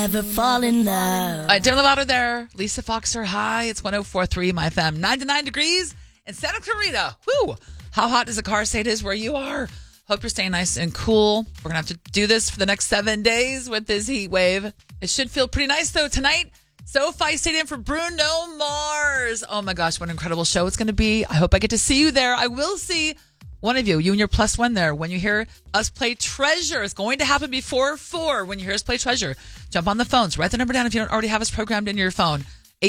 Never fall in love. All right, Demi Lovato there. Lisa Foxer, hi. It's 104.3 My FM. 99 degrees in Santa Clarita. Woo! How hot does the car say it is where you are? Hope you're staying nice and cool. We're going to have to do this for the next 7 days with this heat wave. It should feel pretty nice, though, tonight. SoFi Stadium for Bruno Mars. Oh, my gosh, what an incredible show it's going to be. I hope I get to see you there. I will see one of you and your plus one there when you hear us play Treasure. It's going to happen before 4 when you hear us play Treasure. Jump on the phones. Write the number down if you don't already have us programmed in your phone.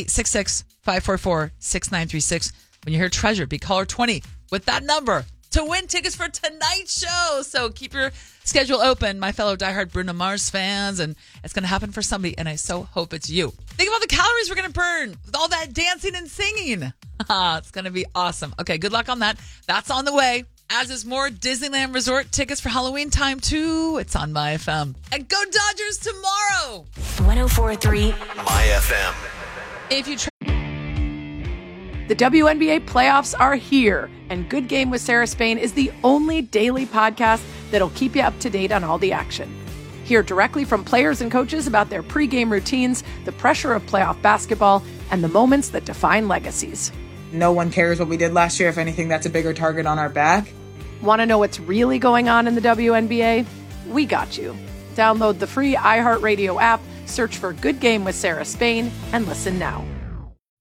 866-544-6936. When you hear Treasure, be caller 20 with that number to win tickets for tonight's show. So keep your schedule open, my fellow diehard Bruno Mars fans, and it's going to happen for somebody, and I so hope it's you. Think about the calories we're going to burn with all that dancing and singing. It's going to be awesome. Okay, good luck on that. That's on the way. As is more Disneyland Resort tickets for Halloween time, too. It's on My FM. And go Dodgers tomorrow. 104.3 My FM. If you The WNBA playoffs are here, and Good Game with Sarah Spain is the only daily podcast that'll keep you up to date on all the action. Hear directly from players and coaches about their pregame routines, the pressure of playoff basketball, and the moments that define legacies. No one cares what we did last year. If anything, that's a bigger target on our back. Want to know what's really going on in the WNBA? We got you. Download the free iHeartRadio app, search for Good Game with Sarah Spain, and listen now.